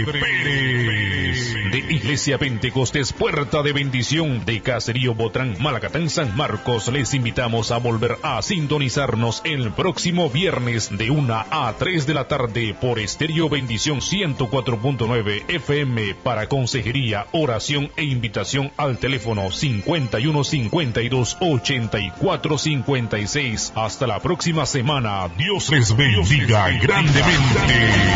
Pérez, de Iglesia Pentecostés Puerta de Bendición de Caserío Botrán, Malacatán, San Marcos. Les invitamos a volver a sintonizarnos el próximo viernes de 1 a 3 de la tarde por Estéreo Bendición 104.9 FM para consejería, oración e invitación al teléfono 51 52 84 56. Hasta la próxima semana. Dios les bendiga grandemente.